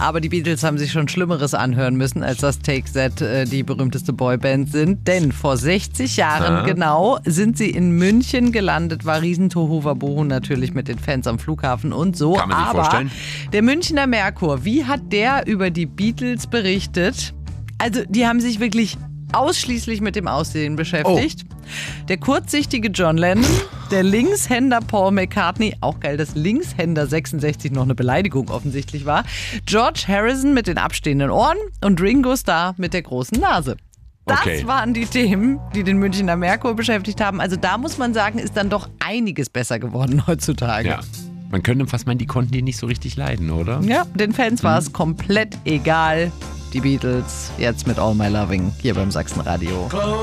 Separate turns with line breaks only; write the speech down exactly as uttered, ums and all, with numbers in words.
Aber die Beatles haben sich schon Schlimmeres anhören müssen, als dass Take That äh, die berühmteste Boyband sind. Denn vor sechzig Jahren
ah.
genau sind sie in München gelandet. War riesen Tohuwabohu natürlich mit den Fans am Flughafen und so.
Kann man sich
Aber
vorstellen.
Der Münchner Merkur, wie hat der über die Beatles berichtet? Also die haben sich wirklich ausschließlich mit dem Aussehen beschäftigt. Oh. Der kurzsichtige John Lennon, der Linkshänder Paul McCartney, auch geil, dass Linkshänder sechsundsechzig noch eine Beleidigung offensichtlich war, George Harrison mit den abstehenden Ohren und Ringo Starr mit der großen Nase. Das
okay.
waren die Themen, die den Münchner Merkur beschäftigt haben. Also da muss man sagen, ist dann doch einiges besser geworden heutzutage.
Ja. Man könnte fast meinen, die konnten die nicht so richtig leiden, oder?
Ja, den Fans war es komplett egal. Die Beatles, jetzt mit All My Loving hier beim Sachsenradio.